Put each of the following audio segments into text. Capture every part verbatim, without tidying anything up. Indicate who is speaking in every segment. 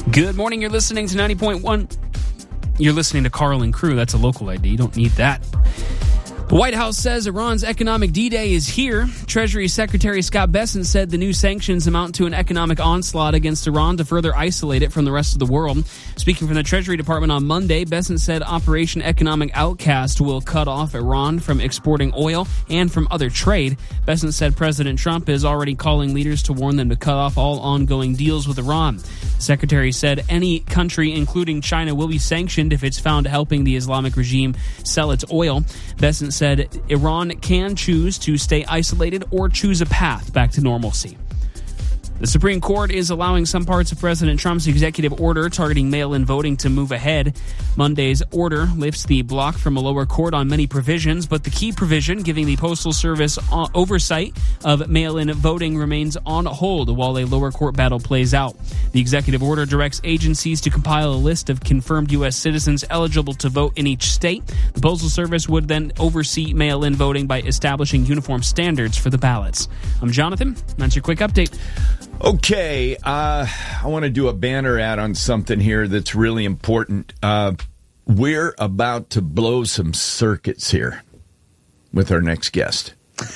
Speaker 1: Good morning. You're listening to ninety point one. You're listening to Carl and Crew. That's a local I D. You don't need that. The White House says Iran's economic D-Day is here. Treasury Secretary Scott Bessent said the new sanctions amount to an economic onslaught against Iran to further isolate it from the rest of the world. Speaking from the Treasury Department on Monday, Bessent said Operation Economic Outcast will cut off Iran from exporting oil and from other trade. Bessent said President Trump is already calling leaders to warn them to cut off all ongoing deals with Iran. The Secretary said any country, including China, will be sanctioned if it's found helping the Islamic regime sell its oil. Bessent said Iran can choose to stay isolated or choose a path back to normalcy. The Supreme Court is allowing some parts of President Trump's executive order targeting mail-in voting to move ahead. Monday's order lifts the block from a lower court on many provisions, but the key provision giving the Postal Service oversight of mail-in voting remains on hold while a lower court battle plays out. The executive order directs agencies to compile a list of confirmed U S citizens eligible to vote in each state. The Postal Service would then oversee mail-in voting by establishing uniform standards for the ballots. I'm Jonathan. That's your quick update.
Speaker 2: Okay, uh, I want to do a banner ad on something here that's really important. Uh, we're about to blow some circuits here with our next guest.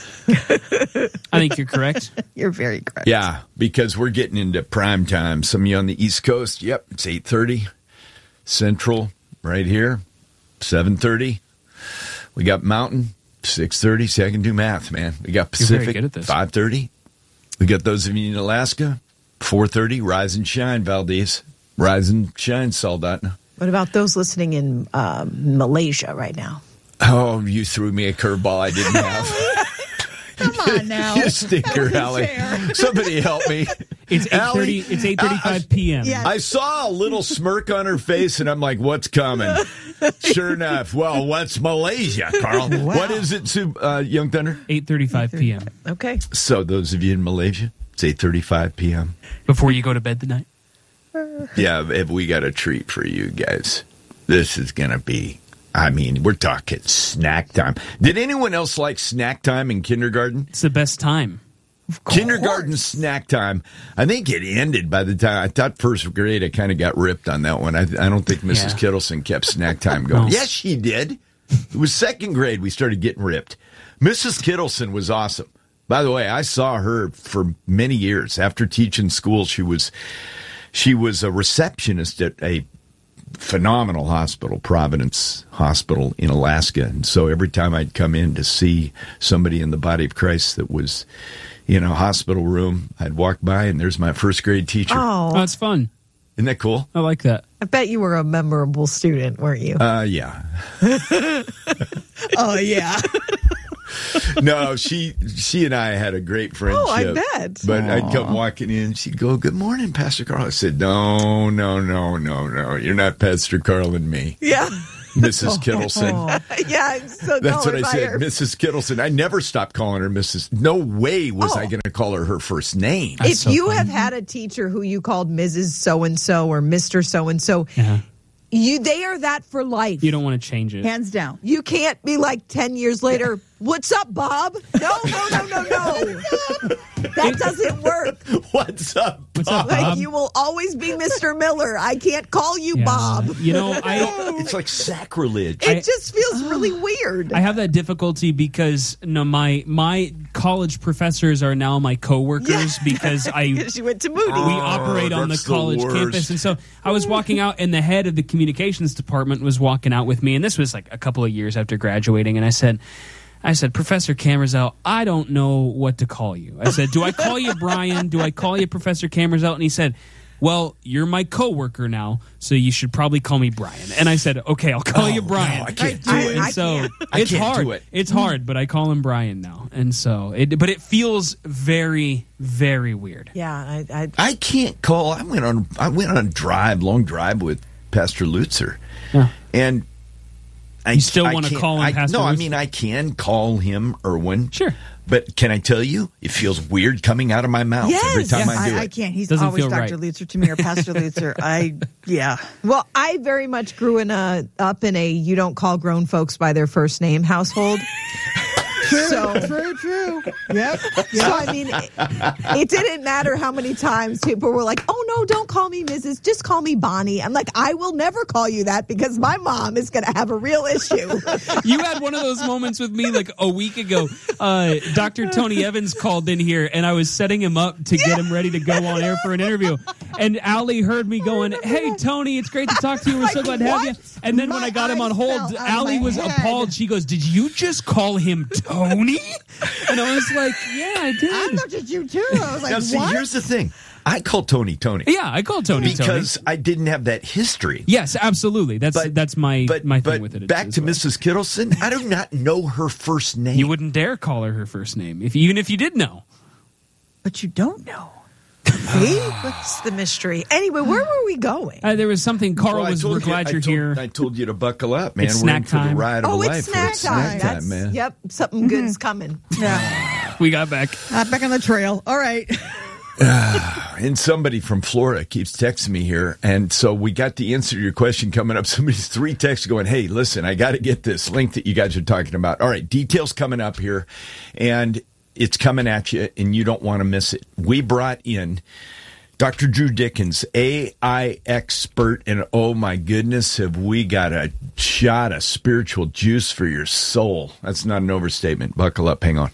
Speaker 1: I think you're correct.
Speaker 3: You're very correct.
Speaker 2: Yeah, because we're getting into prime time. Some of you on the East Coast, yep, it's eight thirty. Central, right here, seven thirty. We got Mountain, six thirty. See, I can do math, man. We got Pacific, five thirty. We got those of you in Alaska, four thirty, Rise and Shine, Valdez. Rise and Shine, Saldatna.
Speaker 3: What about those listening in uh, Malaysia right now?
Speaker 2: Oh, you threw me a curveball I didn't have.
Speaker 3: Come on now.
Speaker 2: You stinker, Allie. Somebody help me.
Speaker 1: It's eight thirty. It's eight thirty-five p.m.
Speaker 3: Yeah.
Speaker 2: I saw a little smirk on her face, and I'm like, what's coming? Sure enough. Well, what's Malaysia, Carl?
Speaker 3: Wow.
Speaker 2: What is it, Sue, uh, Young Thunder?
Speaker 1: eight thirty-five p.m.
Speaker 3: Okay.
Speaker 2: So those of you in Malaysia, it's eight thirty-five p.m.
Speaker 1: Before you go to bed tonight?
Speaker 2: Yeah, if we got a treat for you guys. This is going to be, I mean, we're talking snack time. Did anyone else like snack time in kindergarten?
Speaker 1: It's the best time.
Speaker 2: Kindergarten snack time. I think it ended by the time I thought first grade. I kind of got ripped on that one. I, I don't think Missus Yeah. Kittleson kept snack time going.
Speaker 1: No.
Speaker 2: Yes, she did. It was second grade we started getting ripped. Missus Kittleson was awesome. By the way, I saw her for many years. After teaching school, she was she was a receptionist at a phenomenal hospital, Providence Hospital in Alaska. And so every time I'd come in to see somebody in the body of Christ that was in a hospital room, I'd walk by and there's my first grade teacher.
Speaker 3: Oh,
Speaker 1: Oh, that's fun.
Speaker 2: Isn't that cool?
Speaker 1: I like that.
Speaker 3: I bet you were a memorable student, weren't you?
Speaker 2: Uh, yeah.
Speaker 3: Oh, yeah.
Speaker 2: No, she she and I had a great friendship.
Speaker 3: Oh, I bet.
Speaker 2: But
Speaker 3: Aww.
Speaker 2: I'd come walking in, she'd go, "Good morning, Pastor Carl." I said, "No, no, no, no, no. You're not Pastor Carl and me."
Speaker 3: Yeah.
Speaker 2: Missus Kittleson.
Speaker 3: Yeah, so
Speaker 2: That's what I
Speaker 3: by
Speaker 2: said,
Speaker 3: her.
Speaker 2: Missus Kittleson. I never stopped calling her Missus No way was
Speaker 3: Oh.
Speaker 2: I going to call her her first name.
Speaker 3: If
Speaker 1: so
Speaker 3: you
Speaker 1: funny.
Speaker 3: have had a teacher who you called Missus So-and-so or Mister So-and-so,
Speaker 1: Yeah.
Speaker 3: you they are that for life.
Speaker 1: You don't want to change it.
Speaker 3: Hands down. You can't be like ten years later, "What's up, Bob?" No, no, no, no, no. That doesn't work.
Speaker 2: What's up,
Speaker 1: What's up,
Speaker 2: Bob?
Speaker 3: Like,
Speaker 1: Bob?
Speaker 3: you will always be Mister Miller. I can't call you
Speaker 1: Yeah.
Speaker 3: Bob.
Speaker 1: You know, I
Speaker 2: It's like sacrilege.
Speaker 3: It
Speaker 1: I-
Speaker 3: just feels really weird.
Speaker 1: I have that difficulty because no, my my college professors are now my coworkers because I
Speaker 3: she went to Moody.
Speaker 1: we operate on the
Speaker 2: that's the
Speaker 1: college
Speaker 2: worst.
Speaker 1: campus. And so I was walking out, and the head of the communications department was walking out with me. And this was like a couple of years after graduating. And I said, I said, "Professor Camersell, I don't know what to call you." I said, "Do I call you Brian? Do I call you Professor Camersell?" And he said, "Well, you're my coworker now, so you should probably call me Brian." And I said, "Okay, I'll call
Speaker 2: Oh,
Speaker 1: you Brian."
Speaker 2: no, I can't do
Speaker 3: I-
Speaker 2: it.
Speaker 1: And
Speaker 3: I
Speaker 1: so
Speaker 3: can't.
Speaker 2: I
Speaker 1: it's
Speaker 2: can't
Speaker 1: hard.
Speaker 2: do it.
Speaker 1: It's hard, but I call him Brian now, and so it. But it feels very, very weird.
Speaker 3: Yeah, I, I,
Speaker 2: I can't call. I went on. I went on a drive, long drive with Pastor Lutzer,
Speaker 1: Yeah.
Speaker 2: and I
Speaker 1: You still
Speaker 2: I
Speaker 1: wanna
Speaker 2: can't-
Speaker 1: call him
Speaker 2: I,
Speaker 1: Pastor
Speaker 2: No, I
Speaker 1: Lutzer?
Speaker 2: mean I can call him Irwin.
Speaker 1: Sure.
Speaker 2: But can I tell you, it feels weird coming out of my mouth
Speaker 3: Yes.
Speaker 2: every time
Speaker 3: Yes.
Speaker 2: I do
Speaker 4: I, I
Speaker 2: it.
Speaker 4: can't. He's
Speaker 1: Doesn't
Speaker 4: always
Speaker 1: feel
Speaker 4: Doctor
Speaker 1: right.
Speaker 4: Lutzer to me or Pastor Lutzer. I, yeah.
Speaker 3: well, I very much grew in a up in a you don't call grown folks by their first name household.
Speaker 4: True,
Speaker 3: So-
Speaker 4: true, true. Yep.
Speaker 3: So, I mean, it, it didn't matter how many times people were like, oh, no, don't call me Missus Just call me Bonnie. I'm like, I will never call you that because my mom is going to have a real issue.
Speaker 1: You had one of those moments with me like a week ago. Uh, Doctor Tony Evans called in here, and I was setting him up to get him ready to go on air for an interview. And Allie heard me going, hey, Tony, it's great to talk to you. We're so
Speaker 3: Like,
Speaker 1: glad to have you.
Speaker 3: what?
Speaker 1: And then when
Speaker 3: My
Speaker 1: I got him on
Speaker 3: eyes
Speaker 1: hold,
Speaker 3: fell out of
Speaker 1: Allie
Speaker 3: my
Speaker 1: was
Speaker 3: head.
Speaker 1: appalled. She goes, did you just call him Tony? And I was like, yeah, I
Speaker 3: I
Speaker 1: did.
Speaker 3: looked at you, too. I was like,
Speaker 2: Now, see,
Speaker 3: what?
Speaker 2: here's the thing. I call Tony Tony.
Speaker 1: Yeah, I called Tony
Speaker 2: Because
Speaker 1: Tony.
Speaker 2: I didn't have that history.
Speaker 1: Yes, absolutely. That's
Speaker 2: But-
Speaker 1: that's my
Speaker 2: But,
Speaker 1: my
Speaker 2: but
Speaker 1: thing with it.
Speaker 2: back
Speaker 1: as
Speaker 2: to
Speaker 1: well.
Speaker 2: Missus Kittleson, I do not know her first name.
Speaker 1: You wouldn't dare call her her first name, if even if you did know.
Speaker 4: But you don't know.
Speaker 3: See? What's the mystery? Anyway, where were we going?
Speaker 1: Uh, there was something. Carl
Speaker 2: Well, I
Speaker 1: was.
Speaker 2: told
Speaker 1: We're
Speaker 2: you-
Speaker 1: glad
Speaker 2: I
Speaker 1: you're
Speaker 2: told-
Speaker 1: here.
Speaker 2: I told you to buckle up, man.
Speaker 1: It's
Speaker 2: We're in
Speaker 1: snack
Speaker 2: for the
Speaker 1: time.
Speaker 2: ride of
Speaker 3: Oh,
Speaker 2: a
Speaker 3: it's
Speaker 2: life.
Speaker 3: snack
Speaker 2: It's
Speaker 3: time.
Speaker 2: snack
Speaker 3: That's,
Speaker 2: man.
Speaker 3: Yep, something good's coming.
Speaker 4: Yeah.
Speaker 1: We got back.
Speaker 4: Uh, back on the trail. All right.
Speaker 2: And somebody from Florida keeps texting me here. And so we got the answer to your question coming up. Somebody's three texts going, hey, listen, I got to get this link that you guys are talking about. All right, details coming up here. And it's coming at you, and you don't want to miss it. We brought in Doctor Drew Dickens, A I expert, and oh my goodness, have we got a shot of spiritual juice for your soul. That's not an overstatement. Buckle up. Hang on.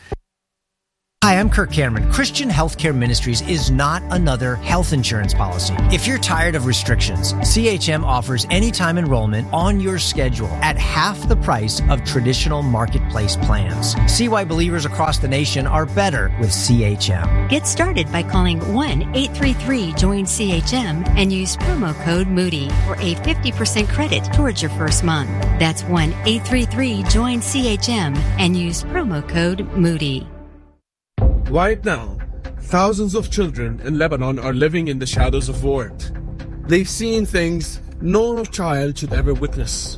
Speaker 5: Hi, I'm Kirk Cameron. Christian Healthcare Ministries is not another health insurance policy. If you're tired of restrictions, C H M offers anytime enrollment on your schedule at half the price of traditional marketplace plans. See why believers across the nation are better with C H M.
Speaker 6: Get started by calling one eight three three join C H M and use promo code Moody for a fifty percent credit towards your first month. That's one eight three three join C H M and use promo code Moody.
Speaker 7: Right now, thousands of children in Lebanon are living in the shadows of war. They've seen things no child should ever witness.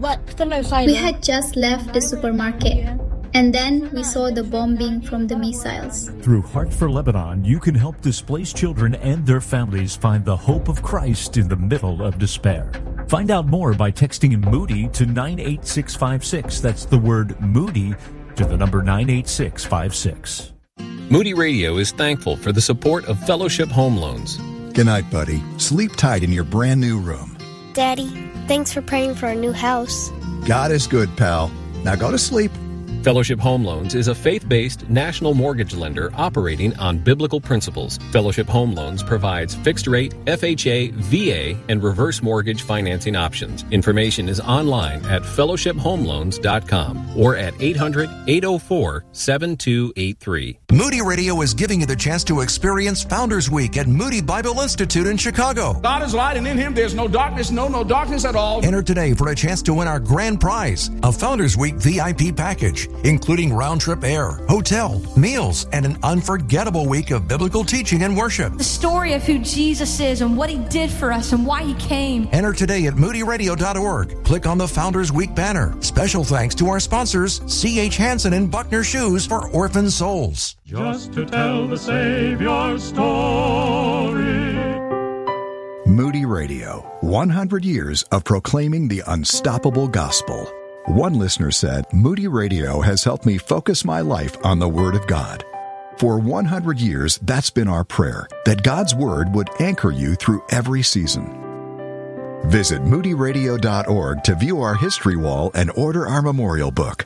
Speaker 8: We had just left the supermarket, and then we saw the bombing from the missiles.
Speaker 9: Through Heart for Lebanon, you can help displaced children and their families find the hope of Christ in the middle of despair. Find out more by texting Moody to nine eight six five six. That's the word Moody to the number nine eight six five six.
Speaker 10: Moody Radio is thankful for the support of Fellowship Home Loans.
Speaker 11: Good night, buddy. Sleep tight in your brand new room.
Speaker 12: Daddy, thanks for praying for a new house.
Speaker 11: God is good, pal. Now go to sleep.
Speaker 10: Fellowship Home Loans is a faith-based national mortgage lender operating on biblical principles. Fellowship Home Loans provides fixed-rate, F H A, V A, and reverse mortgage financing options. Information is online at fellowship home loans dot com or at eight hundred, eight oh four, seven two eight three.
Speaker 13: Moody Radio is giving you the chance to experience Founders Week at Moody Bible Institute in Chicago.
Speaker 14: God is light, and in Him there's no darkness, no, no darkness at all.
Speaker 13: Enter today for a chance to win our grand prize, a Founders Week V I P package, including round-trip air, hotel, meals, and an unforgettable week of biblical teaching and worship.
Speaker 15: The story of who Jesus is and what He did for us and why He came.
Speaker 13: Enter today at moody radio dot org. Click on the Founders Week banner. Special thanks to our sponsors, C H Hansen and Buckner Shoes for Orphan Souls.
Speaker 16: Just to tell the Savior's story.
Speaker 11: Moody Radio, one hundred years of proclaiming the unstoppable gospel. One listener said, Moody Radio has helped me focus my life on the Word of God. For one hundred years, that's been our prayer, that God's Word would anchor you through every season. Visit moody radio dot org to view our history wall and order our memorial book.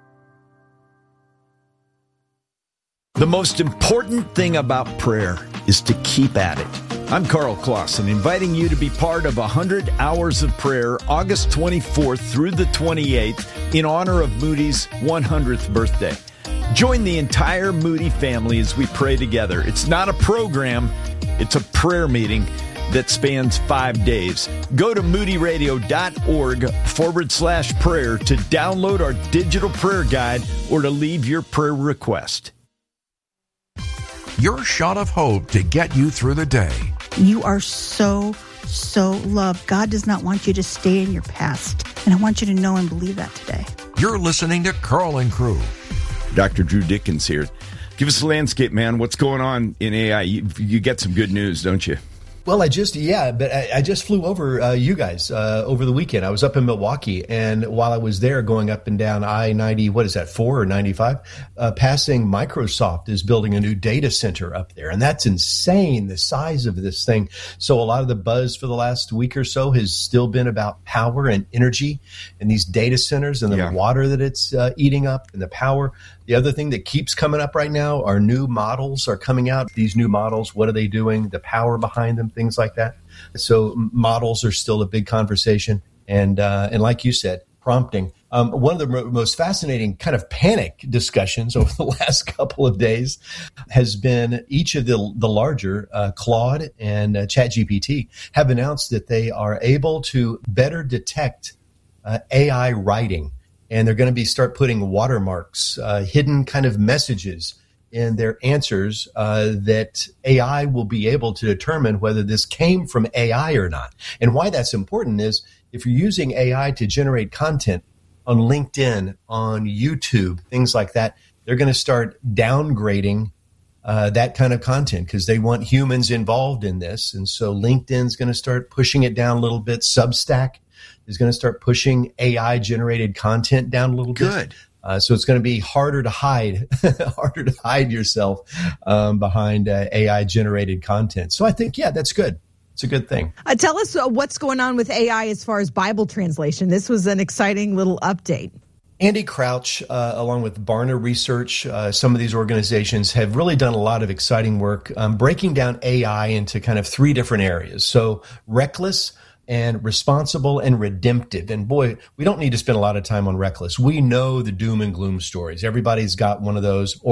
Speaker 2: The most important thing about prayer is to keep at it. I'm Carl Clausen, inviting you to be part of one hundred hours of prayer, August twenty-fourth through the twenty-eighth, in honor of Moody's one hundredth birthday. Join the entire Moody family as we pray together. It's not a program, it's a prayer meeting that spans five days. Go to moody radio dot org forward slash prayer to download our digital prayer guide or to leave your prayer request.
Speaker 13: Your shot of hope to get you through the day.
Speaker 4: You are so, so loved. God does not want you to stay in your past. And I want you to know and believe that today.
Speaker 13: You're listening to Carl and Crew.
Speaker 2: Doctor Drew Dickens here. Give us a landscape, man. What's going on in A I? You, you get some good news, don't you?
Speaker 17: Well, I just, yeah, but I, I just flew over uh, you guys uh, over the weekend. I was up in Milwaukee, and while I was there going up and down I ninety, what is that, four or ninety-five, uh, passing Microsoft is building a new data center up there. And that's insane, the size of this thing. So a lot of the buzz for the last week or so has still been about power and energy and these data centers and the yeah. water that it's uh, eating up and the power. The other thing that keeps coming up right now are new models are coming out. These new models, what are they doing? The power behind them, things like that. So models are still a big conversation. And uh, and like you said, prompting. Um, one of the mo- most fascinating kind of panic discussions over the last couple of days has been each of the the larger, uh, Claude and uh, ChatGPT, have announced that they are able to better detect uh, A I writing. And they're going to be start putting watermarks, uh, hidden kind of messages in their answers uh, that A I will be able to determine whether this came from A I or not. And why that's important is if you're using A I to generate content on LinkedIn, on YouTube, things like that, they're going to start downgrading uh, that kind of content because they want humans involved in this. And so LinkedIn's going to start pushing it down a little bit. Substack is going to start pushing A I-generated content down a little bit.
Speaker 2: Good.
Speaker 17: Uh, so it's going to be harder to hide, harder to hide yourself um, behind uh, A I-generated content. So I think, yeah, that's good. It's a good thing.
Speaker 3: Uh, tell us uh, what's going on with A I as far as Bible translation. This was an exciting little update.
Speaker 17: Andy Crouch, uh, along with Barna Research, uh, some of these organizations have really done a lot of exciting work um, breaking down A I into kind of three different areas. So reckless, and responsible and redemptive. And boy, we don't need to spend a lot of time on reckless. We know the doom and gloom stories. Everybody's got one of those.